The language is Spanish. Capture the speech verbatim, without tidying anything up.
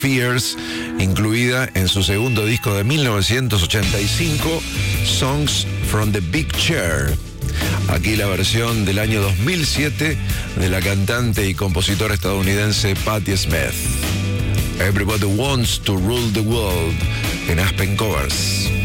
Fears, incluida en su segundo disco de mil novecientos ochenta y cinco, Songs from the Big Chair. Aquí la versión del año dos mil siete de la cantante y compositora estadounidense Patti Smith. Everybody Wants to Rule the World en Aspen Covers.